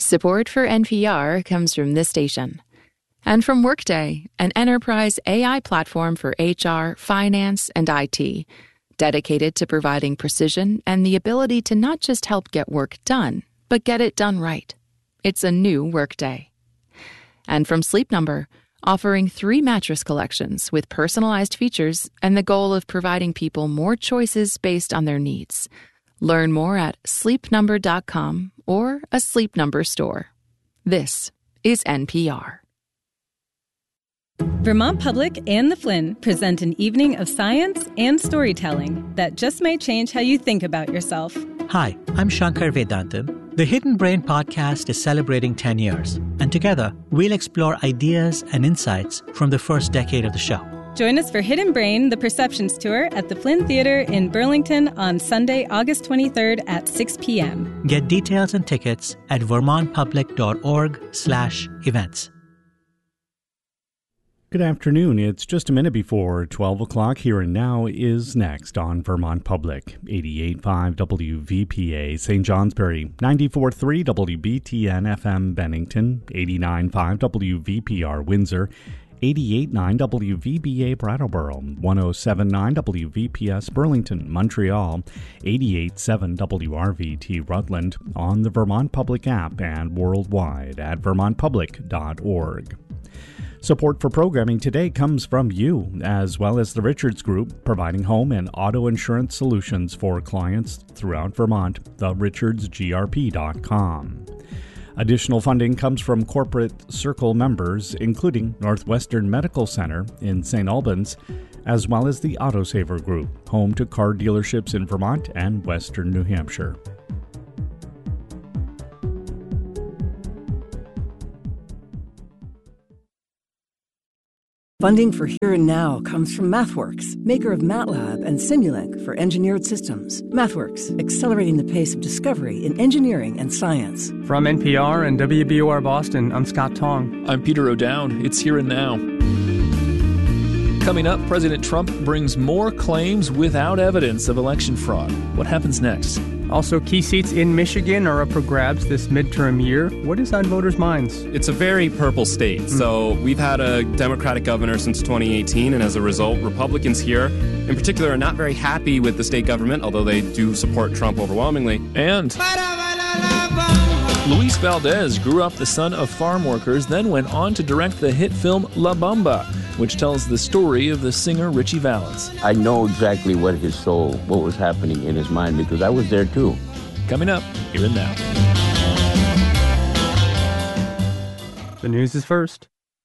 Support for NPR comes from this station. And from Workday, an enterprise AI platform for HR, finance, and IT, dedicated to providing precision and the ability to not just help get work done, but get it done right. It's a new Workday. And from Sleep Number, offering 3 mattress collections with personalized features and the goal of providing people more choices based on their needs. Learn more at sleepnumber.com or a Sleep Number store. This is NPR. Vermont Public and the Flynn present an evening of science and storytelling that just may change how you think about yourself. Hi, I'm Shankar Vedantam. The Hidden Brain podcast is celebrating 10 years, and together we'll explore ideas and insights from the first decade of the show. Join us for Hidden Brain, the Perceptions Tour at the Flynn Theatre in Burlington on Sunday, August 23rd at 6 p.m. Get details and tickets at vermontpublic.org/events. Good afternoon. It's just a minute before 12 o'clock. Here and Now is next on Vermont Public. 88.5 WVPA St. Johnsbury, 94.3 WBTN FM Bennington, 89.5 WVPR Windsor, 88.9 WVBA Brattleboro, 107.9 WVPS Burlington, Montreal, 88.7 WRVT Rutland, on the Vermont Public app and worldwide at vermontpublic.org. Support for programming today comes from you, as well as the Richards Group, providing home and auto insurance solutions for clients throughout Vermont, therichardsgrp.com. Additional funding comes from Corporate Circle members, including Northwestern Medical Center in St. Albans, as well as the Autosaver Group, home to car dealerships in Vermont and Western New Hampshire. Funding for Here and Now comes from MathWorks, maker of MATLAB and Simulink for engineered systems. MathWorks, accelerating the pace of discovery in engineering and science. From NPR and WBOR Boston, I'm Scott Tong. I'm Peter O'Dowd. It's Here and Now. Coming up, President Trump brings more claims without evidence of election fraud. What happens next? Also, key seats in Michigan are up for grabs this midterm year. What is on voters' minds? It's a very purple state. So we've had a Democratic governor since 2018, and as a result, Republicans here, in particular, are not very happy with the state government, although they do support Trump overwhelmingly. And Luis Valdez grew up the son of farm workers, then went on to direct the hit film La Bamba, which tells the story of the singer Richie Valens. I know exactly what was happening in his mind, because I was there too. Coming up, Here and Now. The news is first.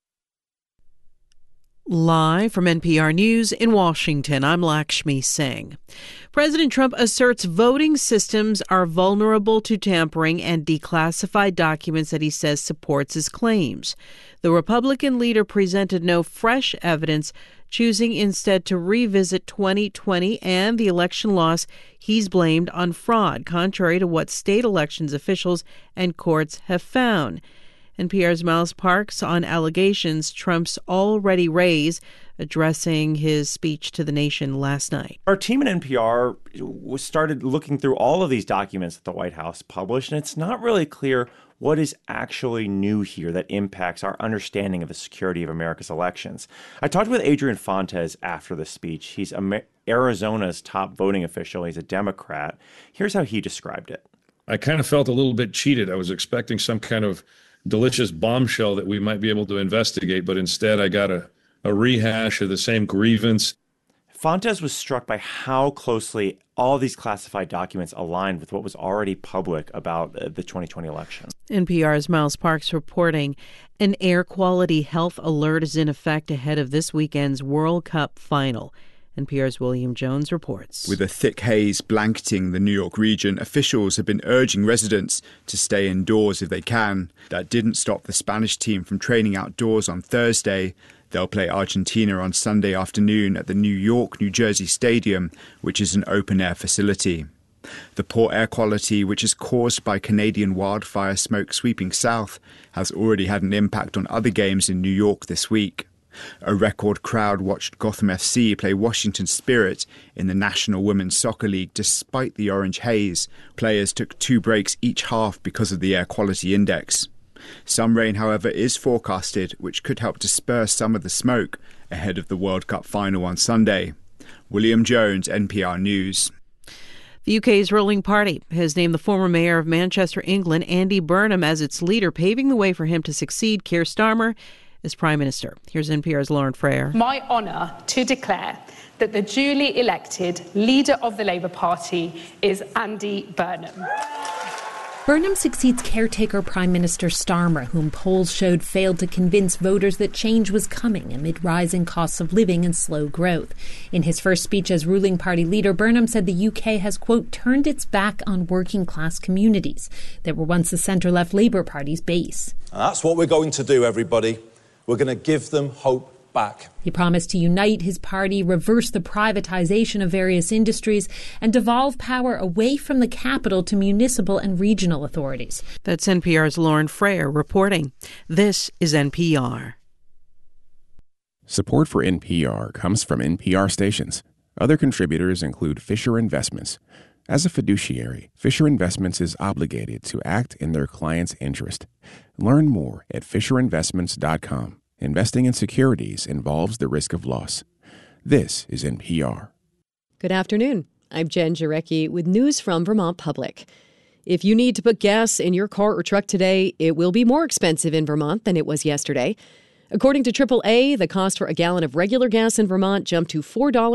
Live from NPR News in Washington, I'm Lakshmi Singh. President Trump asserts voting systems are vulnerable to tampering and declassified documents that he says supports his claims. The Republican leader presented no fresh evidence, choosing instead to revisit 2020 and the election loss he's blamed on fraud, contrary to what state elections officials and courts have found. NPR's Miles Parks on allegations Trump's already raised, addressing his speech to the nation last night. Our team at NPR started looking through all of these documents that the White House published, and it's not really clear what is actually new here that impacts our understanding of the security of America's elections. I talked with Adrian Fontes after the speech. He's Arizona's top voting official. He's a Democrat. Here's how he described it. I kind of felt a little bit cheated. I was expecting some kind of delicious bombshell that we might be able to investigate, but instead I got a rehash of the same grievance. Fontes was struck by how closely all these classified documents aligned with what was already public about the 2020 election. NPR's Miles Parks reporting an air quality health alert is in effect ahead of this weekend's World Cup final. NPR's William Jones reports. With a thick haze blanketing the New York region, officials have been urging residents to stay indoors if they can. That didn't stop the Spanish team from training outdoors on Thursday. They'll play Argentina on Sunday afternoon at the New York-New Jersey Stadium, which is an open-air facility. The poor air quality, which is caused by Canadian wildfire smoke sweeping south, has already had an impact on other games in New York this week. A record crowd watched Gotham FC play Washington Spirit in the National Women's Soccer League despite the orange haze. Players took 2 breaks each half because of the air quality index. Some rain, however, is forecasted, which could help disperse some of the smoke ahead of the World Cup final on Sunday. William Jones, NPR News. The UK's ruling party has named the former mayor of Manchester, England, Andy Burnham, as its leader, paving the way for him to succeed Keir Starmer as Prime Minister. Here's NPR's Lauren Freyer. My honour to declare that the duly elected leader of the Labour Party is Andy Burnham. Burnham succeeds caretaker Prime Minister Starmer, whom polls showed failed to convince voters that change was coming amid rising costs of living and slow growth. In his first speech as ruling party leader, Burnham said the UK has, quote, turned its back on working-class communities that were once the centre-left Labour Party's base. And that's what we're going to do, everybody. We're going to give them hope back. He promised to unite his party, reverse the privatisation of various industries, and devolve power away from the capital to municipal and regional authorities. That's NPR's Lauren Freyer reporting. This is NPR. Support for NPR comes from NPR stations. Other contributors include Fisher Investments. As a fiduciary, Fisher Investments is obligated to act in their client's interest. Learn more at FisherInvestments.com. Investing in securities involves the risk of loss. This is NPR. Good afternoon. I'm Jen Jarecki with news from Vermont Public. If you need to put gas in your car or truck today, it will be more expensive in Vermont than it was yesterday. According to AAA, the cost for a gallon of regular gas in Vermont jumped to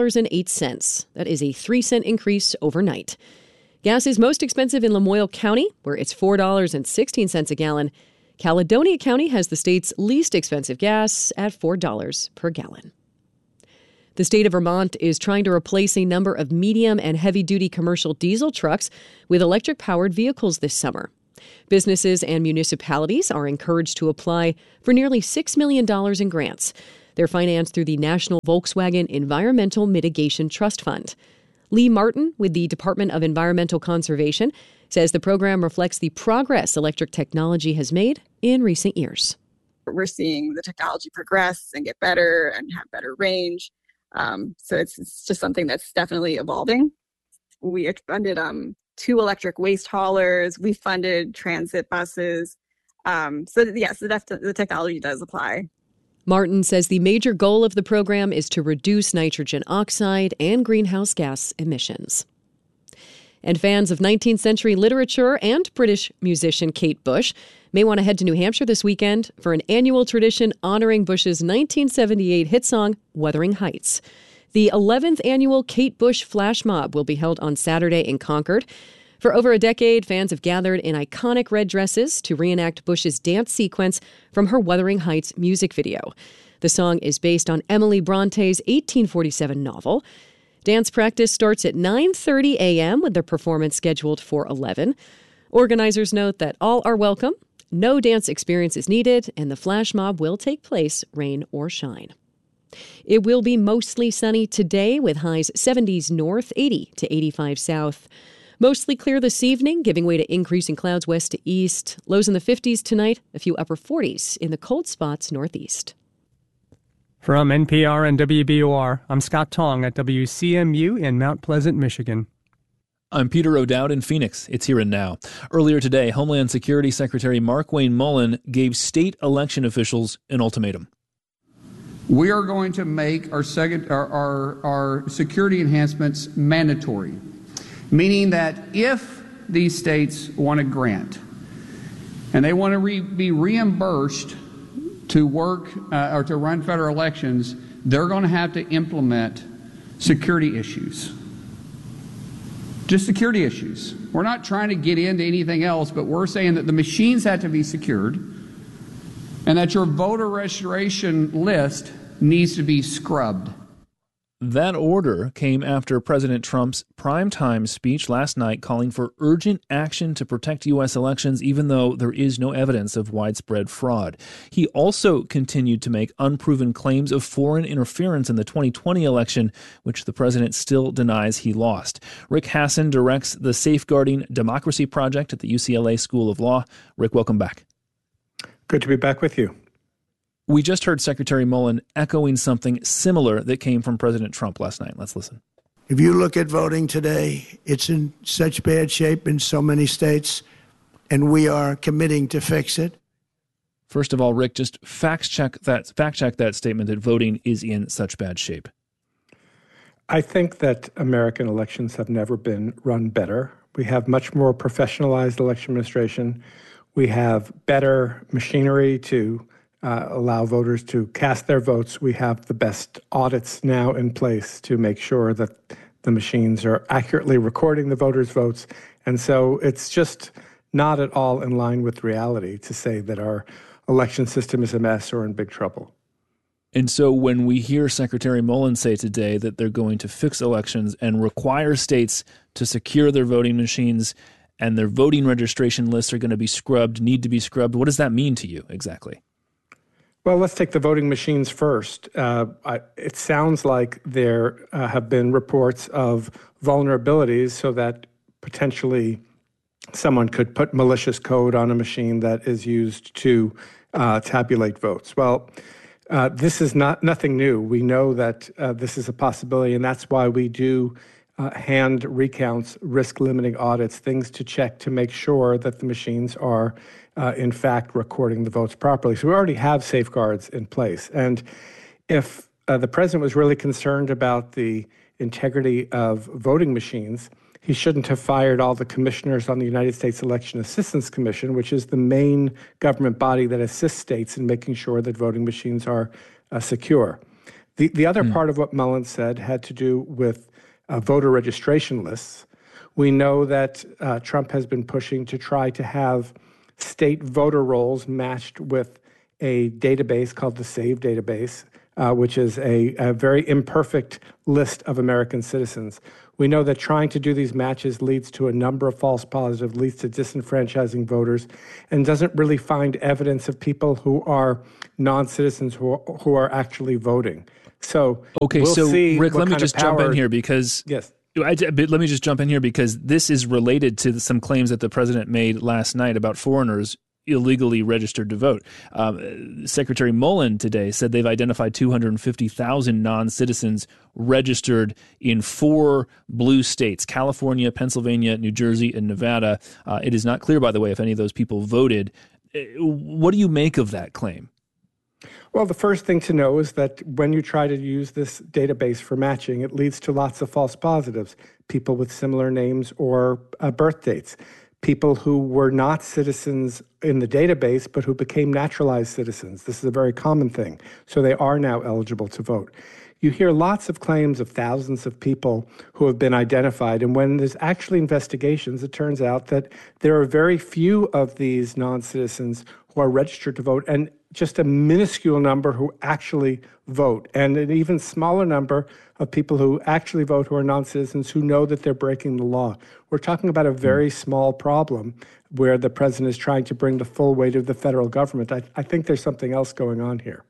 $4.08. That is a 3-cent increase overnight. Gas is most expensive in Lamoille County, where it's $4.16 a gallon. Caledonia County has the state's least expensive gas at $4 per gallon. The state of Vermont is trying to replace a number of medium and heavy-duty commercial diesel trucks with electric-powered vehicles this summer. Businesses and municipalities are encouraged to apply for nearly $6 million in grants. They're financed through the National Volkswagen Environmental Mitigation Trust Fund. Lee Martin with the Department of Environmental Conservation says the program reflects the progress electric technology has made in recent years. We're seeing the technology progress and get better and have better range. So it's just something that's definitely evolving. We funded 2 electric waste haulers. We funded transit buses. So yes, the technology does apply. Martin says the major goal of the program is to reduce nitrogen oxide and greenhouse gas emissions. And fans of 19th century literature and British musician Kate Bush may want to head to New Hampshire this weekend for an annual tradition honoring Bush's 1978 hit song, Wuthering Heights. The 11th annual Kate Bush Flash Mob will be held on Saturday in Concord. For over a decade, fans have gathered in iconic red dresses to reenact Bush's dance sequence from her Wuthering Heights music video. The song is based on Emily Bronte's 1847 novel. Dance practice starts at 9:30 a.m. with the performance scheduled for 11. Organizers note that all are welcome, no dance experience is needed, and the flash mob will take place rain or shine. It will be mostly sunny today with highs 70s north, 80 to 85 south. Mostly clear this evening, giving way to increasing clouds west to east. Lows in the 50s tonight, a few upper 40s in the cold spots northeast. From NPR and WBOR, I'm Scott Tong at WCMU in Mount Pleasant, Michigan. I'm Peter O'Dowd in Phoenix. It's Here and Now. Earlier today, Homeland Security Secretary Markwayne Mullin gave state election officials an ultimatum. We are going to make our security enhancements mandatory, meaning that if these states want to grant and they want to be reimbursed to work or to run federal elections, they're going to have to implement security issues. Just security issues. We're not trying to get into anything else, but we're saying that the machines have to be secured and that your voter registration list needs to be scrubbed. That order came after President Trump's primetime speech last night calling for urgent action to protect U.S. elections, even though there is no evidence of widespread fraud. He also continued to make unproven claims of foreign interference in the 2020 election, which the president still denies he lost. Rick Hasson directs the Safeguarding Democracy Project at the UCLA School of Law. Rick, welcome back. Good to be back with you. We just heard Secretary Mullen echoing something similar that came from President Trump last night. Let's listen. If you look at voting today, it's in such bad shape in so many states, and we are committing to fix it. First of all, Rick, just fact check that statement that voting is in such bad shape. I think that American elections have never been run better. We have much more professionalized election administration. We have better machinery to allow voters to cast their votes. We have the best audits now in place to make sure that the machines are accurately recording the voters' votes. And so it's just not at all in line with reality to say that our election system is a mess or in big trouble. And so when we hear Secretary Mullen say today that they're going to fix elections and require states to secure their voting machines and their voting registration lists are going to be scrubbed, need to be scrubbed, what does that mean to you exactly? Well, let's take the voting machines first. It sounds like there have been reports of vulnerabilities so that potentially someone could put malicious code on a machine that is used to tabulate votes. Well, this is nothing new. We know that this is a possibility, and that's why we do hand recounts, risk-limiting audits, things to check to make sure that the machines are in fact recording the votes properly. So we already have safeguards in place. And if the president was really concerned about the integrity of voting machines, he shouldn't have fired all the commissioners on the United States Election Assistance Commission, which is the main government body that assists states in making sure that voting machines are secure. The other part of what Mullen said had to do with voter registration lists. We know that Trump has been pushing to try to have state voter rolls matched with a database called the SAVE database, which is a very imperfect list of American citizens. We know that trying to do these matches leads to a number of false positives, leads to disenfranchising voters, and doesn't really find evidence of people who are non-citizens who are actually voting. So okay, we'll see Rick, let me just jump in here because yes. Let me just jump in here because this is related to some claims that the president made last night about foreigners illegally registered to vote. Secretary Mullen today said they've identified 250,000 non-citizens registered in 4 blue states, California, Pennsylvania, New Jersey, and Nevada. It is not clear, by the way, if any of those people voted. What do you make of that claim? Well, the first thing to know is that when you try to use this database for matching, it leads to lots of false positives, people with similar names or birth dates, people who were not citizens in the database but who became naturalized citizens. This is a very common thing. So they are now eligible to vote. You hear lots of claims of thousands of people who have been identified, and when there's actually investigations, it turns out that there are very few of these non-citizens who are registered to vote, and just a minuscule number who actually vote, and an even smaller number of people who actually vote who are non-citizens who know that they're breaking the law. We're talking about a very small problem where the president is trying to bring the full weight of the federal government. I think there's something else going on here.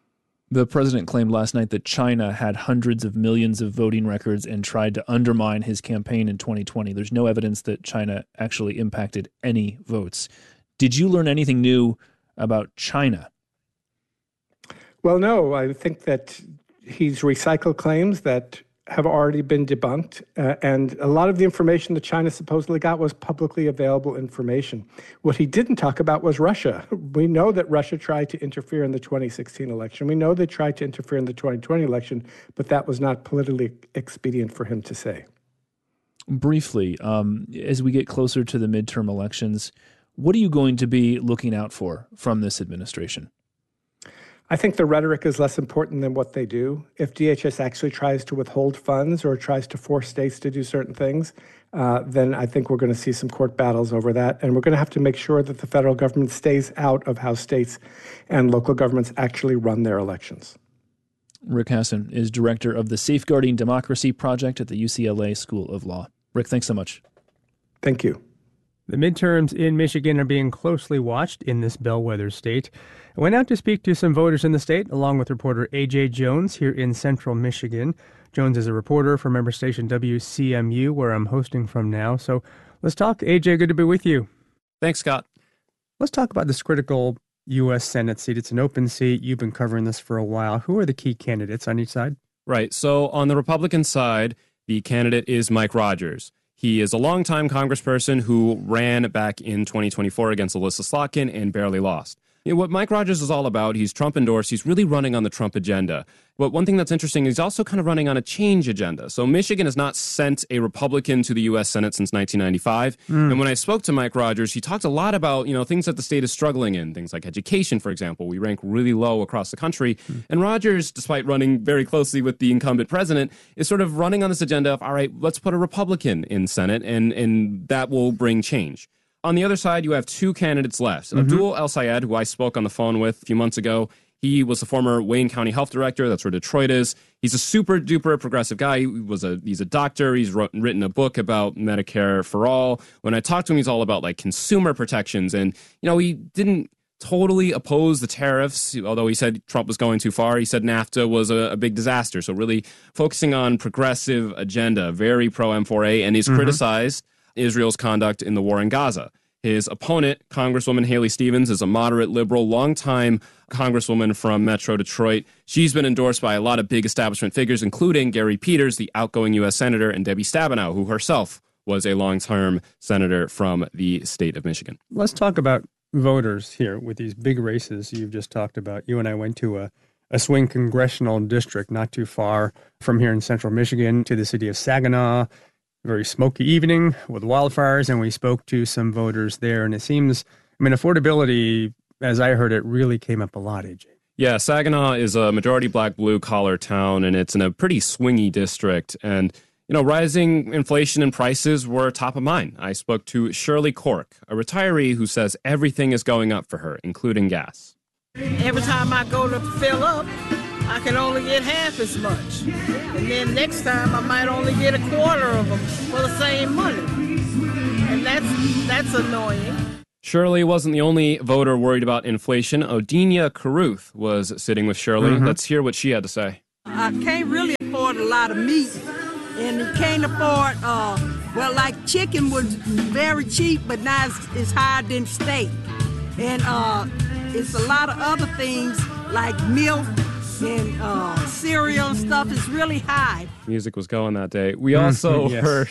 The president claimed last night that China had hundreds of millions of voting records and tried to undermine his campaign in 2020. There's no evidence that China actually impacted any votes. Did you learn anything new about China? Well, no, I think that he's recycled claims that have already been debunked. And a lot of the information that China supposedly got was publicly available information. What he didn't talk about was Russia. We know that Russia tried to interfere in the 2016 election. We know they tried to interfere in the 2020 election, but that was not politically expedient for him to say. Briefly, as we get closer to the midterm elections, what are you going to be looking out for from this administration? I think the rhetoric is less important than what they do. If DHS actually tries to withhold funds or tries to force states to do certain things, then I think we're going to see some court battles over that. And we're going to have to make sure that the federal government stays out of how states and local governments actually run their elections. Rick Hasen is director of the Safeguarding Democracy Project at the UCLA School of Law. Rick, thanks so much. Thank you. The midterms in Michigan are being closely watched in this bellwether state. I went out to speak to some voters in the state, along with reporter A.J. Jones here in central Michigan. Jones is a reporter for member station WCMU, where I'm hosting from now. So let's talk. A.J., good to be with you. Thanks, Scott. Let's talk about this critical U.S. Senate seat. It's an open seat. You've been covering this for a while. Who are the key candidates on each side? Right. So on the Republican side, the candidate is Mike Rogers. He is a longtime congressperson who ran back in 2024 against Alyssa Slotkin and barely lost. What Mike Rogers is all about, he's Trump endorsed. He's really running on the Trump agenda. But one thing that's interesting is he's also kind of running on a change agenda. So Michigan has not sent a Republican to the U.S. Senate since 1995. And when I spoke to Mike Rogers, he talked a lot about, things that the state is struggling in, things like education, for example. We rank really low across the country. And Rogers, despite running very closely with the incumbent president, is sort of running on this agenda of, all right, let's put a Republican in Senate, and that will bring change. On the other side, you have two candidates left. Abdul El-Sayed, who I spoke on the phone with a few months ago, he was the former Wayne County Health Director. That's where Detroit is. He's a super-duper progressive guy. He's a doctor. He's written a book about Medicare for All. When I talked to him, he's all about consumer protections. And, he didn't totally oppose the tariffs, although he said Trump was going too far. He said NAFTA was a big disaster. So really focusing on progressive agenda, very pro-M4A, and he's criticized Israel's conduct in the war in Gaza. His opponent, Congresswoman Haley Stevens, is a moderate liberal, longtime congresswoman from Metro Detroit. She's been endorsed by a lot of big establishment figures, including Gary Peters, the outgoing U.S. Senator, and Debbie Stabenow, who herself was a long-term senator from the state of Michigan. Let's talk about voters here with these big races you've just talked about. You and I went to a swing congressional district not too far from here in central Michigan to the city of Saginaw. Very smoky evening with wildfires, and we spoke to some voters there. And it seems, affordability, as I heard it, really came up a lot, AJ. Yeah, Saginaw is a majority black blue-collar town, and it's in a pretty swingy district. And, rising inflation and prices were top of mind. I spoke to Shirley Cork, a retiree who says everything is going up for her, including gas. Every time I go to fill up, I can only get half as much. And then next time I might only get a quarter of them for the same money. And that's annoying. Shirley wasn't the only voter worried about inflation. Odinia Caruth was sitting with Shirley. Let's hear what she had to say. I can't really afford a lot of meat. And you can't afford, like chicken was very cheap, but now it's higher than steak. And it's a lot of other things like milk and cereal and stuff is really high. Music was going that day. We also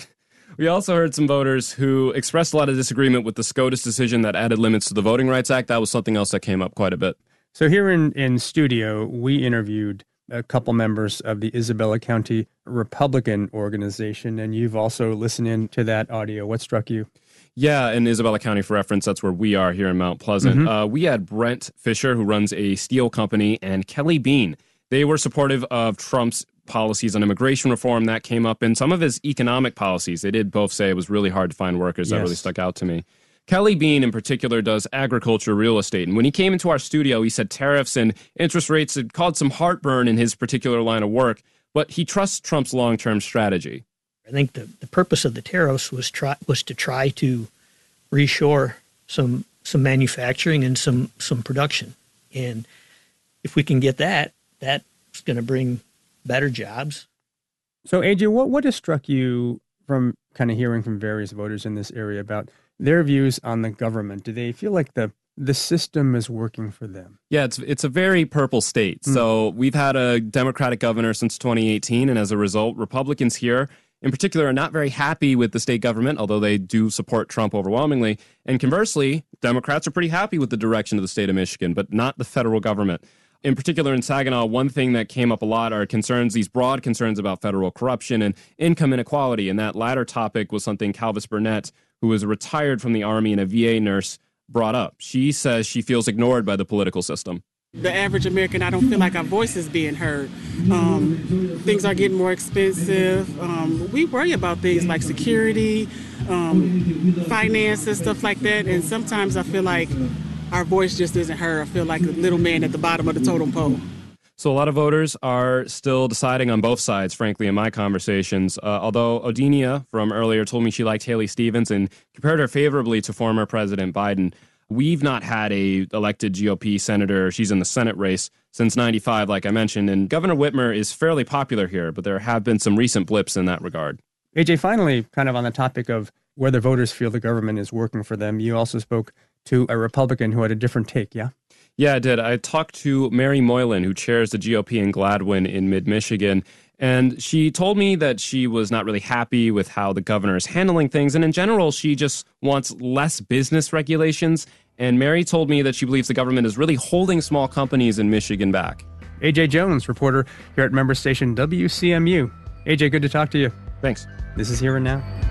heard some voters who expressed a lot of disagreement with the SCOTUS decision that added limits to the Voting Rights Act. That was something else that came up quite a bit. So here in studio, we interviewed a couple members of the Isabella County Republican organization, and you've also listened in to that audio. What struck you? Yeah, in Isabella County, for reference, that's where we are here in Mount Pleasant. We had Brent Fisher, who runs a steel company, and Kelly Bean. They were supportive of Trump's policies on immigration reform. That came up in some of his economic policies. They did both say it was really hard to find workers. That really stuck out to me. Kelly Bean, in particular, does agriculture real estate. And when he came into our studio, he said tariffs and interest rates had caused some heartburn in his particular line of work, but he trusts Trump's long-term strategy. I think the purpose of the tariffs was to try to reshore some manufacturing and some production. And if we can get that, that's going to bring better jobs. So, AJ, what has struck you from kind of hearing from various voters in this area about their views on the government? Do they feel like the system is working for them? Yeah, it's a very purple state. So we've had a Democratic governor since 2018, and as a result, Republicans here in particular are not very happy with the state government, although they do support Trump overwhelmingly. And conversely, Democrats are pretty happy with the direction of the state of Michigan, but not the federal government. In particular, in Saginaw, one thing that came up a lot are these broad concerns about federal corruption and income inequality. And that latter topic was something Calvis Burnett, who was retired from the Army and a VA nurse, brought up. She says she feels ignored by the political system. The average American, I don't feel like our voice is being heard. Things are getting more expensive. We worry about things like security, finance and stuff like that. And sometimes I feel like our voice just isn't heard. I feel like a little man at the bottom of the totem pole. So a lot of voters are still deciding on both sides, frankly, in my conversations. Although Odinia from earlier told me she liked Haley Stevens and compared her favorably to former President Biden. We've not had a elected GOP senator. She's in the Senate race since 95, like I mentioned. And Governor Whitmer is fairly popular here, but there have been some recent blips in that regard. AJ, finally, kind of on the topic of whether voters feel the government is working for them, you also spoke to a Republican who had a different take, yeah? Yeah, I did. I talked to Mary Moylan, who chairs the GOP in Gladwin in mid-Michigan, and she told me that she was not really happy with how the governor is handling things, and in general, she just wants less business regulations. And Mary told me that she believes the government is really holding small companies in Michigan back. AJ Jones, reporter here at member station WCMU. AJ, good to talk to you. Thanks. This is Here and Now.